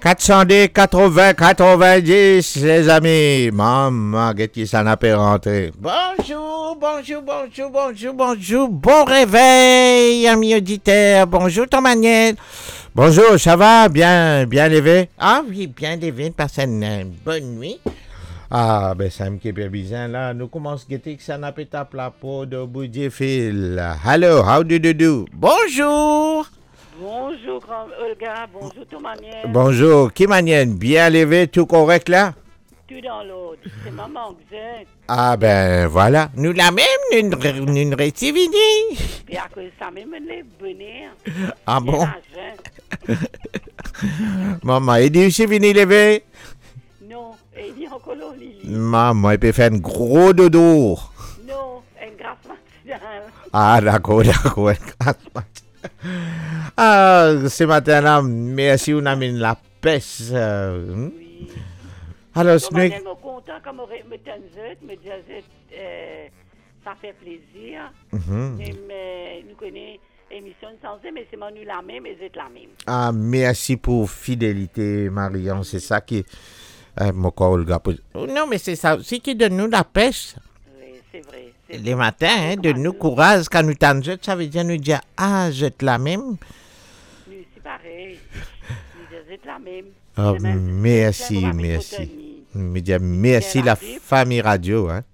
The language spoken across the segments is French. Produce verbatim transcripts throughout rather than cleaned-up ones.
quatre cent deux, quatre-vingts, quatre-vingt-dix, les amis. Maman, qu'est-ce que ça n'a pas rentré? Bonjour, bonjour, bonjour, bonjour, bonjour. Bon réveil, amis auditeurs. Bonjour, Tom Manuel. Bonjour, ça va? Bien, bien levé? Ah oui, bien levé, passez une euh, bonne nuit. Ah, ben ça me fait bizarre là. Nous commençons à guetter que ça n'a pas tapé la peau de Boudjefil. Hello, how do you do? Bonjour. Bonjour, grand Olga. Bonjour, tout manière. Bonjour, qui manienne? Bien levé, tout correct là? Tout dans l'autre. C'est maman que j'ai. Ah ben voilà, nous la même, nous nous nous rétivini. Puis à cause de ça, même les bonheur. Ah J'ai bon? l'argent. Maman, il dit c'est fini levé? Non, et il y a encore l'eau, Lily. Maman, il peut faire un gros dodo. Non, une grâce matinale. Ah d'accord, d'accord. Ah, ce matin-là, merci, on a mis la peste. euh, hmm? Oui. Alors, Donc, ce n'est- on est content comme on me tenait, me disait, euh, ça fait plaisir. Mhm. Même, euh, nous connaissons émission sans eux, mais c'est moi nous la même, et c'est la même. Ah, merci pour fidélité, Marion. C'est ça qui. Euh, mon corps, Olga, pour- Oh, non, mais c'est ça aussi qui donne nous la pêche. Oui, c'est vrai. c'est Les vrai. matins, hein, de nous courage. Quand nous t'en jette, ça veut dire nous dire, ah, jette la même. Nous, c'est pareil. Nous, c'est la même. Ah, C'est même- merci, c'est comme avec merci. Cotonou. Me dire merci la radio. famille radio. Hein.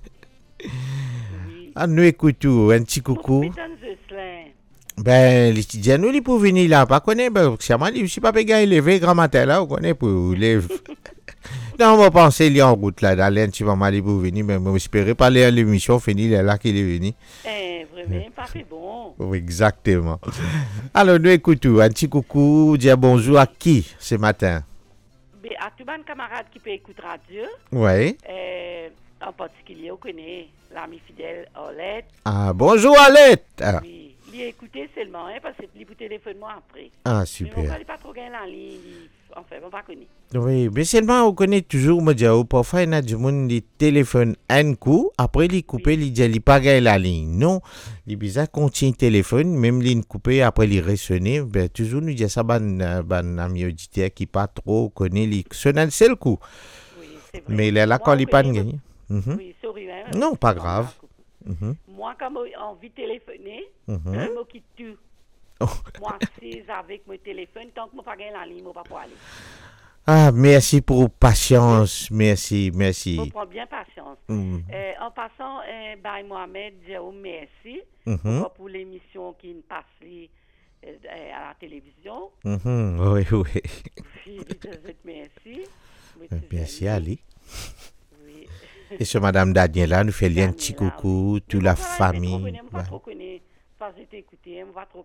Oui. Ah, nous écoutons un petit coucou. Putain de cela. Ben, les étudiants, nous, ils pour venir là. Pas connaître, ben, c'est moi, je suis pas pégué lever grand matin là, on connaît pour lever. Non, on va penser, il est en route là, dans l'un, tu vas mal pour venir, mais on espérait parler à l'émission, finir là, là qu'il est venu. Eh, vraiment, pas fait bon. Oui, exactement. Alors, nous écoutons un petit coucou, dire bonjour à qui ce matin? Mais à tout bon camarade qui peut écouter radio, Oui. euh, en particulier, on connaît l'ami fidèle Olette. Ah, bonjour Alette. Ah, Oui, il a écouté seulement, hein, parce qu'il vous téléphone moi après. ah, Mais on super. ne pas trop gagner la ligne. il- Enfin, on va connaître. Oui, mais seulement on connaît toujours, me dire, parfois il y a du monde qui téléphone un coup, après il coupe, Oui. il dit, il pas gagné la ligne. Non, il est bizarre qu'on tient le téléphone, même ligne coupée, après il résonne, ben toujours nous dit ça, ban, euh, ban ami auditeur qui pas trop connaît, il sonne un seul coup. Oui, c'est vrai. Mais il est là Moi, quand on il pas connaît- gagné. Mhm, Oui, sorry, hein. Non, pas on grave. va couper. mhm, Moi, quand j'ai envie de téléphoner, mhm. je me quitte tout. Oh. Moi, c'est avec mon téléphone, tant que je ne pas gagner la ligne, je ne vais pas aller. Ah, merci pour patience, merci, Je merci. prends bien patience. Mhm, Euh, en passant, euh, by Mohamed, je vous remercie mhm, pour, pour l'émission qui nous passe li, euh, euh, à la télévision. mhm. Oui, oui. Puis, je te merci. Merci Ali. Oui. Et sur Madame Daniela, nous fait un petit Daniela, coucou, oui. toute Mais la moi, ça va, mais trop famille. venir, moi, pas Ouais. trop connaître. Pas été écouté, moi, pas trop